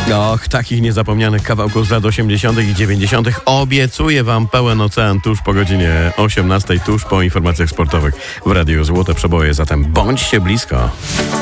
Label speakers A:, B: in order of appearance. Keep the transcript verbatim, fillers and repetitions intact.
A: Och, takich niezapomnianych kawałków z lat osiemdziesiątych i dziewięćdziesiątych obiecuję wam pełen ocean tuż po godzinie osiemnastej, tuż po informacjach sportowych w Radiu Złote Przeboje, zatem bądźcie blisko.